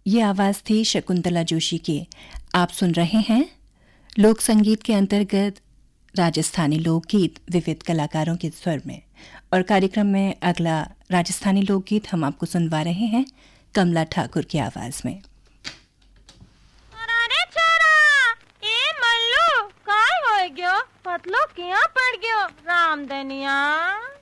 ये आवाज़ थी शकुंतला जोशी की। आप सुन रहे हैं लोक संगीत के अंतर्गत राजस्थानी लोकगीत विविध कलाकारों के स्वर में। और कार्यक्रम में अगला राजस्थानी लोकगीत हम आपको सुनवा रहे हैं कमला ठाकुर की आवाज़ में।